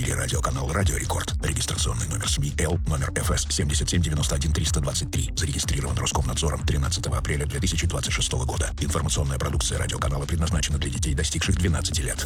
эфире радиоканал «Радио Рекорд». Регистрационный номер СМИ Л, номер ФС 7791-323. Зарегистрирован Роскомнадзором 13 апреля 2026 года. Информационная продукция радиоканала предназначена для детей, достигших 12 лет.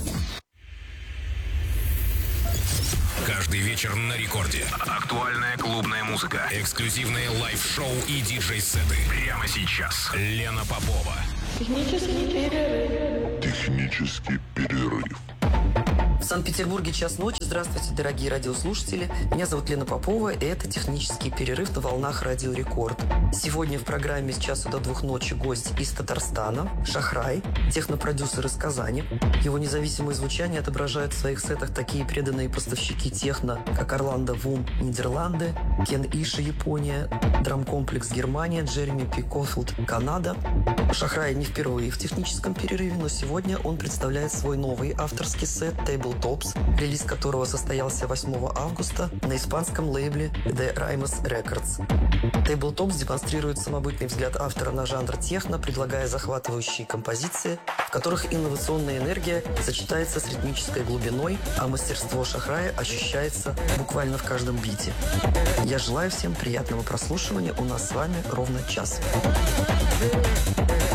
Каждый вечер на рекорде. Актуальная клубная музыка, эксклюзивные лайв-шоу и диджей-сеты. Прямо сейчас. Лена Попова. Технический перерыв. Технический перерыв. В Санкт-Петербурге час ночи. Здравствуйте, дорогие радиослушатели. Меня зовут Лена Попова, и это «Технический перерыв» на волнах Радио Рекорд. Сегодня в программе с часу до 2 ночи гость из Татарстана, Шахрай, технопродюсер из Казани. Его независимое звучание отображают в своих сетах такие преданные поставщики техно, как Орландо Вум, Нидерланды, Кен Иши, Япония, Драмкомплекс, Германия, Джереми Пикофилд, Канада. Шахрай не впервые в техническом перерыве, но сегодня он представляет свой новый авторский сет Tabletops, релиз которого состоялся 8 августа на испанском лейбле The Rhymes Records. Tabletops демонстрирует самобытный взгляд автора на жанр техно, предлагая захватывающие композиции, в которых инновационная энергия сочетается с ритмической глубиной, а мастерство Шахрая ощущается буквально в каждом бите. Я желаю всем приятного прослушивания. У нас с вами ровно час.